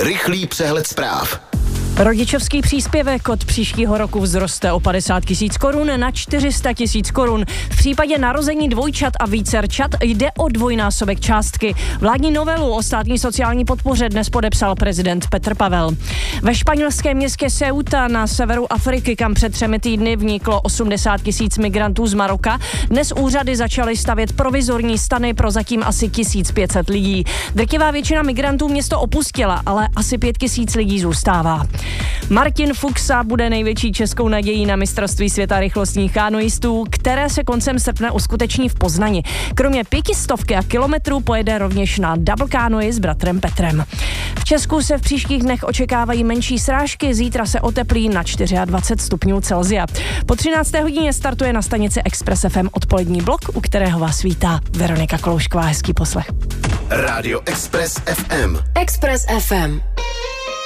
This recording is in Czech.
Rychlý přehled zpráv. Rodičovský příspěvek od příštího roku vzroste o 50 000 korun na 400 000 korun. V případě narození dvojčat a vícerčat jde o dvojnásobek částky. Vládní novelu o státní sociální podpoře dnes podepsal prezident Petr Pavel. Ve španělském městě Ceuta na severu Afriky, kam před 3 týdny vniklo 80 000 migrantů z Maroka, dnes úřady začaly stavět provizorní stany pro zatím asi 1500 lidí. Drtivá většina migrantů město opustila, ale asi 5000 lidí zůstává. Martin Fuchsa bude největší českou nadějí na mistrovství světa rychlostních kanoistů, které se koncem srpna uskuteční v Poznani. Kromě 500 a kilometrů pojede rovněž na double kanoji s bratrem Petrem. V Česku se v příštích dnech očekávají menší srážky, zítra se oteplí na 24 stupňů Celsia. Po 13. hodině startuje na stanici Express FM odpolední blok, u kterého vás vítá Veronika Koloušková. Hezký poslech. Rádio Express FM. Express FM.